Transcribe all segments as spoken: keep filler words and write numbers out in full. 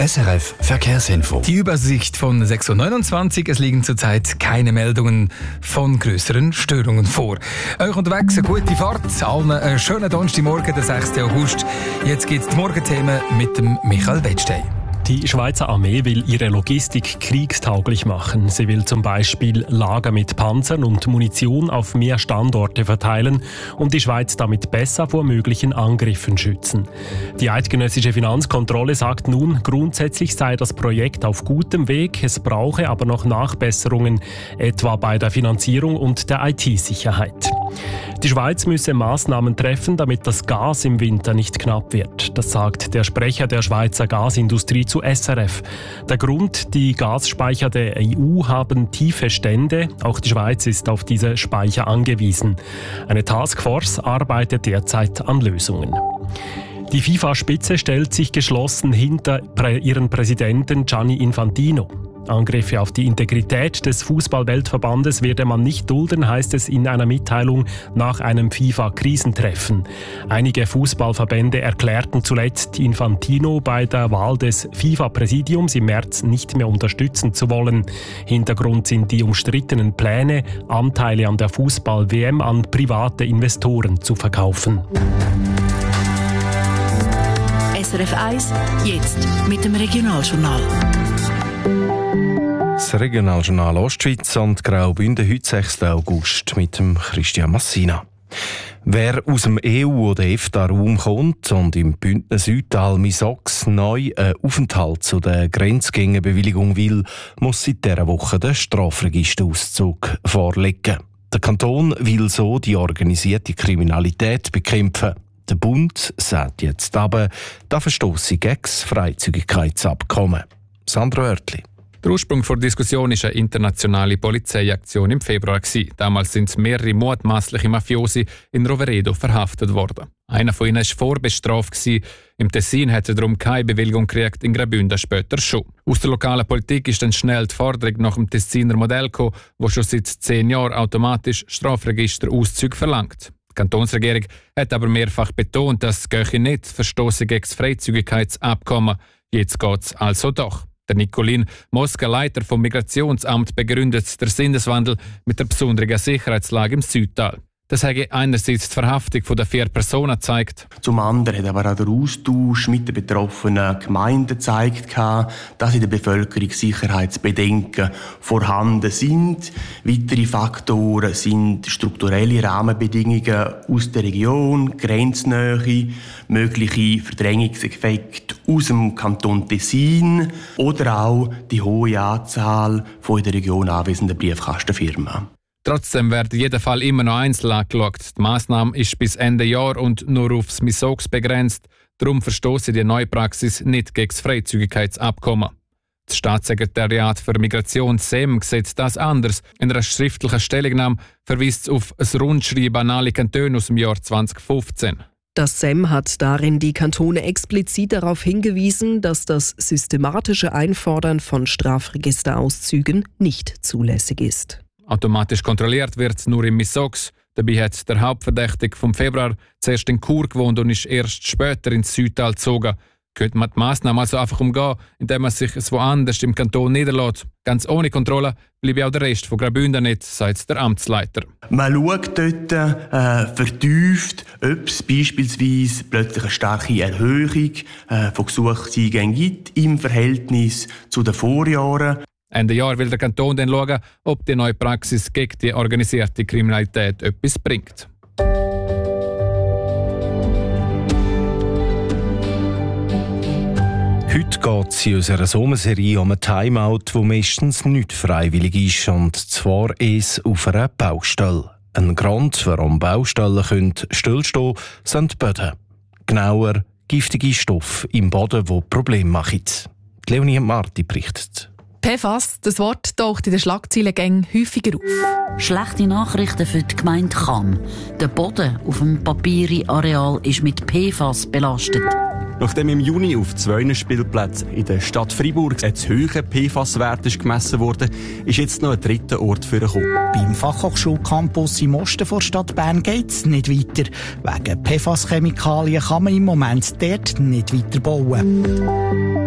S R F Verkehrsinfo. Die Übersicht von sechs Uhr neunundzwanzig. Es liegen zurzeit keine Meldungen von grösseren Störungen vor. Euch unterwegs eine gute Fahrt. Allen einen schönen Donnerstagmorgen, der sechsten August. Jetzt geht's die Morgenthemen mit dem Michael Wettstein. Die Schweizer Armee will ihre Logistik kriegstauglich machen. Sie will zum Beispiel Lager mit Panzern und Munition auf mehr Standorte verteilen und die Schweiz damit besser vor möglichen Angriffen schützen. Die eidgenössische Finanzkontrolle sagt nun, grundsätzlich sei das Projekt auf gutem Weg, es brauche aber noch Nachbesserungen, etwa bei der Finanzierung und der I T-Sicherheit. Die Schweiz müsse Maßnahmen treffen, damit das Gas im Winter nicht knapp wird. Das sagt der Sprecher der Schweizer Gasindustrie zu S R F. Der Grund, die Gasspeicher der E U haben tiefe Stände. Auch die Schweiz ist auf diese Speicher angewiesen. Eine Taskforce arbeitet derzeit an Lösungen. Die FIFA-Spitze stellt sich geschlossen hinter ihren Präsidenten Gianni Infantino. Angriffe auf die Integrität des Fußball-Weltverbandes werde man nicht dulden, heißt es in einer Mitteilung nach einem FIFA-Krisentreffen. Einige Fußballverbände erklärten zuletzt Infantino bei der Wahl des FIFA-Präsidiums im März nicht mehr unterstützen zu wollen. Hintergrund sind die umstrittenen Pläne, Anteile an der Fußball-W M an private Investoren zu verkaufen. S R F eins, jetzt mit dem Regionaljournal. Das Regionaljournal Ostschweiz und Graubünden heute sechsten August mit dem Christian Massina. Wer aus dem E U- oder E F T A-Raum kommt und im Bündnis Südtal Misox neu einen Aufenthalt zu der Grenzgängerbewilligung will, muss seit dieser Woche den Strafregisterauszug vorlegen. Der Kanton will so die organisierte Kriminalität bekämpfen. Der Bund sagt jetzt aber, da verstosse gegen das Freizügigkeitsabkommen. Sandra Oertli. Der Ursprung der Diskussion war eine internationale Polizeiaktion im Februar. Damals sind mehrere mutmaßliche Mafiosi in Roveredo verhaftet worden. Einer von ihnen war vorbestraft. Im Tessin hat er darum keine Bewilligung gekriegt, in Graubünden später schon. Aus der lokalen Politik ist dann schnell die Forderung nach dem Tessiner Modell gekommen, das schon seit zehn Jahren automatisch Strafregisterauszüge verlangt. Die Kantonsregierung hat aber mehrfach betont, dass es nicht verstoße gegen das Freizügigkeitsabkommen. Jetzt geht es also doch. Der Nicolin Mosca, Leiter vom Migrationsamt, begründet den Sinneswandel mit der besonderen Sicherheitslage im Südtal. Das hat einerseits die Verhaftung der vier Personen gezeigt. Zum anderen hat aber auch der Austausch mit den betroffenen Gemeinden gezeigt, dass in der Bevölkerung Sicherheitsbedenken vorhanden sind. Weitere Faktoren sind strukturelle Rahmenbedingungen aus der Region, Grenznähe, mögliche Verdrängungseffekte aus dem Kanton Tessin oder auch die hohe Anzahl von in der Region anwesenden Briefkastenfirmen. Trotzdem wird jeder Fall immer noch einzeln angeschaut. Die Massnahme ist bis Ende Jahr und nur aufs Misox begrenzt. Darum verstoße die neue Praxis nicht gegen das Freizügigkeitsabkommen. Das Staatssekretariat für Migration S E M sieht das anders. In einer schriftlichen Stellungnahme verweist es auf ein Rundschreiben an alle Kantone aus dem Jahr zwanzig fünfzehn. Das S E M hat darin die Kantone explizit darauf hingewiesen, dass das systematische Einfordern von Strafregisterauszügen nicht zulässig ist. Automatisch kontrolliert wird nur im Misox. Dabei hat der Hauptverdächtige vom Februar zuerst in Chur gewohnt und ist erst später ins Südtal gezogen. Könnte man die Massnahmen also einfach umgehen, indem man sich es woanders im Kanton niederlässt. Ganz ohne Kontrolle bleibe auch der Rest von Graubünden nicht, sagt der Amtsleiter. Man schaut dort äh, vertieft, ob es beispielsweise plötzlich eine starke Erhöhung äh, von Gesuchseingängen gibt im Verhältnis zu den Vorjahren. Ende Jahr will der Kanton dann schauen, ob die neue Praxis gegen die organisierte Kriminalität etwas bringt. Heute geht es in unserer Sommerserie um ein Timeout, das meistens nicht freiwillig ist, und zwar ist auf einer Baustelle. Ein Grund, warum Baustellen stillstehen können, sind die Böden. Genauer, giftige Stoffe im Boden, die Probleme machen. Leonie Marti berichtet. P F A S, das Wort taucht in den Schlagzeilengängen häufiger auf. Schlechte Nachrichten für die Gemeinde Cham. Der Boden auf dem Papiri-Areal ist mit P F A S belastet. Nachdem im Juni auf zwei Spielplätzen in der Stadt Freiburg ein zu hoher P F A S-Wert gemessen wurde, ist jetzt noch ein dritter Ort für gekommen. Beim Fachhochschulcampus im Osten der Stadt Bern geht es nicht weiter. Wegen P F A S-Chemikalien kann man im Moment dort nicht weiter bauen.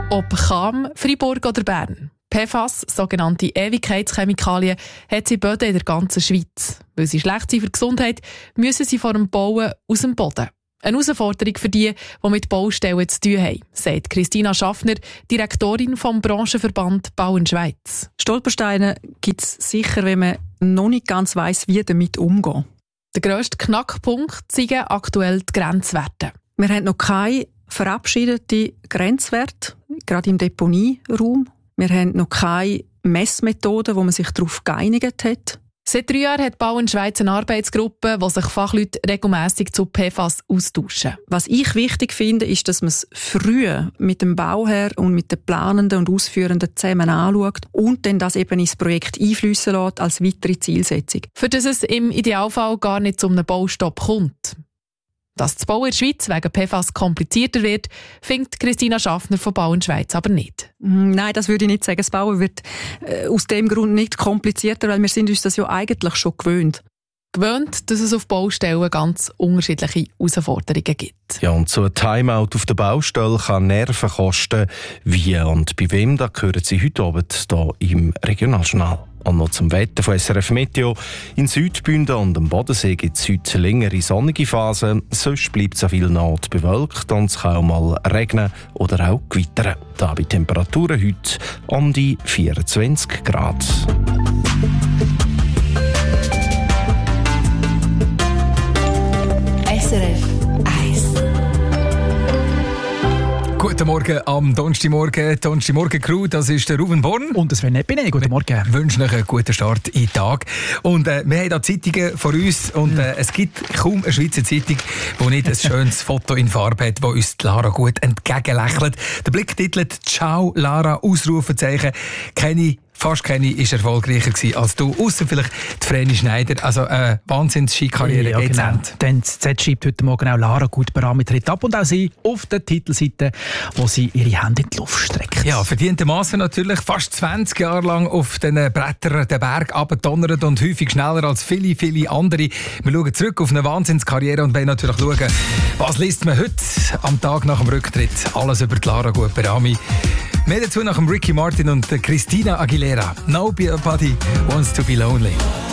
Ob Cham, Freiburg oder Bern. P F A S, sogenannte Ewigkeitschemikalien, hat sie Böden in der ganzen Schweiz. Weil sie schlecht sind für die Gesundheit, müssen sie vor dem Bauen aus dem Boden. Eine Herausforderung für die, die mit Baustellen zu tun haben, sagt Christina Schaffner, Direktorin vom Branchenverband Bauen Schweiz. Stolpersteine gibt es sicher, wenn man noch nicht ganz weiss, wie damit umgehen. Der grösste Knackpunkt sind aktuell die Grenzwerte. Wir haben noch keine verabschiedeten Grenzwerte, gerade im Deponieraum. Wir haben noch keine Messmethoden, wo man sich darauf geeinigt hat. Seit drei Jahren hat Bauen Schweiz eine Arbeitsgruppe, wo sich Fachleute regelmässig zu P F A S austauschen. Was ich wichtig finde, ist, dass man es früh mit dem Bauherr und mit den Planenden und Ausführenden zusammen anschaut und dann das eben ins Projekt einfliessen lässt als weitere Zielsetzung. Für das es im Idealfall gar nicht zu einem Baustopp kommt. Dass das Bauen in der Schweiz wegen P F A S komplizierter wird, findet Christina Schaffner von Bauen Schweiz aber nicht. Nein, das würde ich nicht sagen. Das Bauen wird äh, aus dem Grund nicht komplizierter, weil wir sind uns das ja eigentlich schon gewöhnt. Gewöhnt, dass es auf Baustellen ganz unterschiedliche Herausforderungen gibt. Ja, und so ein Timeout auf der Baustelle kann Nerven kosten. Wie und bei wem, da hören Sie heute Abend hier im Regionaljournal. Und noch zum Wetter von S R F Meteo. In Südbünden und am Bodensee gibt es heute längere sonnige Phasen. Sonst bleibt es an vielen Orten bewölkt und es kann auch mal regnen oder auch gewittern. Da bei Temperaturen heute um die vierundzwanzig Grad. S R F eins. Guten Morgen am Donnerstagmorgen. Donnerstagmorgen-Crew, das ist der Ruben Born. Und das Sven Epine. Guten Morgen. Wir wünschen euch einen guten Start in den Tag. Und äh, wir haben hier Zeitungen vor uns und äh, es gibt kaum eine Schweizer Zeitung, die nicht ein schönes Foto in Farbe hat, das uns Lara gut entgegenlächelt. Der Blick titelt «Ciao Lara!» Ausrufezeichen. Keine Fast keine ist erfolgreicher gewesen als du, ausser vielleicht die Vreni Schneider. Also eine äh, Wahnsinns-Ski-Karriere ja, jetzt genau. Ende. Dann Z schreibt heute Morgen auch Lara Gutberami tritt ab und auch sie auf der Titelseite, wo sie ihre Hände in die Luft streckt. Ja, verdientermaßen natürlich fast zwanzig Jahre lang auf den Brettern den Berg abgedonnert und häufig schneller als viele, viele andere. Wir schauen zurück auf eine Wahnsinnskarriere und wollen natürlich schauen, was liest man heute am Tag nach dem Rücktritt. Alles über die Lara Gutberami. Mehr dazu nach dem Ricky Martin und Christina Aguilera. Nobody wants to be lonely.